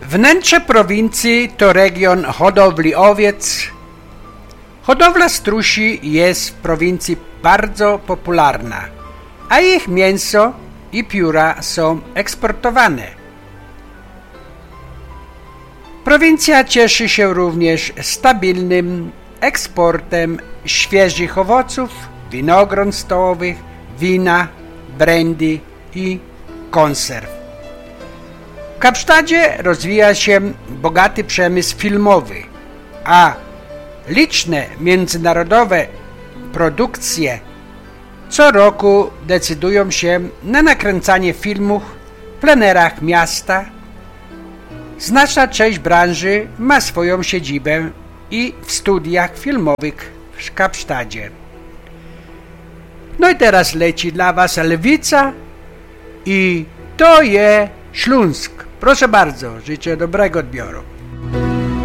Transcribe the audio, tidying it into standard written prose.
Wnętrze prowincji to region hodowli owiec. Hodowla strusi jest w prowincji bardzo popularna, a ich mięso i pióra są eksportowane. Prowincja cieszy się również stabilnym eksportem świeżych owoców, winogron stołowych, wina, brandy i konserw. W Kapsztadzie rozwija się bogaty przemysł filmowy, a liczne międzynarodowe produkcje co roku decydują się na nakręcanie filmów w plenerach miasta. Znaczna część branży ma swoją siedzibę i w studiach filmowych w Kapsztadzie. No i teraz leci dla Was Lewica i to jest Śląsk. Proszę bardzo, życzę dobrego odbioru.